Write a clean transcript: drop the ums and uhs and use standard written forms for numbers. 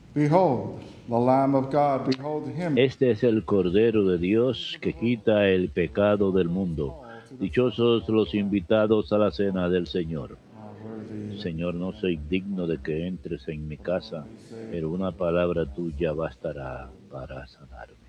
Behold, the Lamb of God, behold him. Este es el Cordero de Dios que quita el pecado del mundo. Dichosos los invitados a la cena del Señor. Señor, no soy digno de que entres en mi casa, pero una palabra tuya bastará para sanarme.